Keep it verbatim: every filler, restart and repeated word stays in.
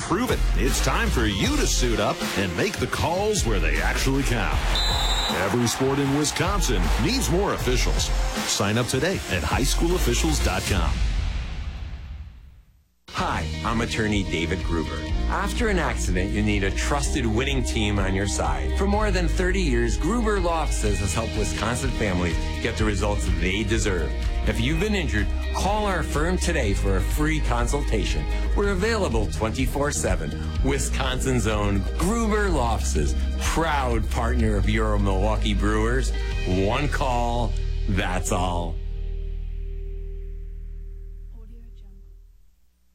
prove it. It's time for you to suit up and make the calls where they actually count. Every sport in Wisconsin needs more officials. Sign up today at high school officials dot com. Hi, I'm attorney David Gruber. After an accident, you need a trusted winning team on your side. For more than thirty years, Gruber Law Offices has helped Wisconsin families get the results they deserve. If you've been injured, call our firm today for a free consultation. We're available twenty-four seven. Wisconsin's own Gruber Law Offices, proud partner of your Milwaukee Brewers. One call, that's all.